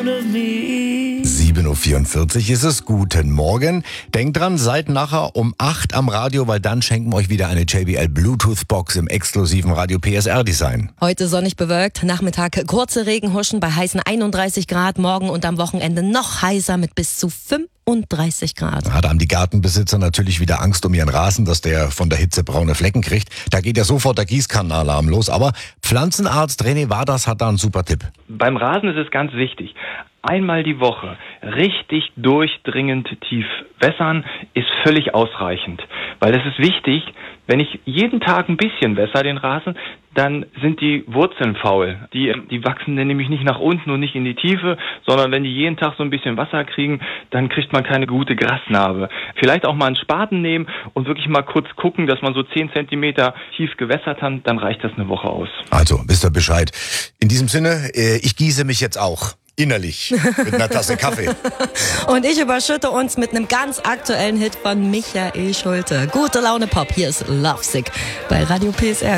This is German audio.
7:44 Uhr ist es. Guten Morgen. Denkt dran, seid nachher um 8 am Radio, weil dann schenken wir euch wieder eine JBL Bluetooth-Box im exklusiven Radio PSR-Design. Heute sonnig bewölkt, Nachmittag kurze Regenhuschen bei heißen 31 Grad, morgen und am Wochenende noch heißer mit bis zu 35 Grad. Da haben die Gartenbesitzer natürlich wieder Angst um ihren Rasen, dass der von der Hitze braune Flecken kriegt. Da geht ja sofort der Gießkannenalarm los. Aber Pflanzenarzt René Waders hat da einen super Tipp. Beim Rasen ist es ganz wichtig. Einmal die Woche richtig durchdringend tief wässern ist völlig ausreichend. Weil es ist wichtig, wenn ich jeden Tag ein bisschen wässer den Rasen, dann sind die Wurzeln faul. Die wachsen dann nämlich nicht nach unten und nicht in die Tiefe, sondern wenn die jeden Tag so ein bisschen Wasser kriegen, dann kriegt man keine gute Grasnarbe. Vielleicht auch mal einen Spaten nehmen und wirklich mal kurz gucken, dass man so 10 Zentimeter tief gewässert hat, dann reicht das eine Woche aus. Also, wisst ihr Bescheid. In diesem Sinne, ich gieße mich jetzt auch. Innerlich. Mit einer Tasse Kaffee. Und ich überschütte uns mit einem ganz aktuellen Hit von Michael Schulte. Gute Laune Pop. Hier ist Lovesick bei Radio PSR.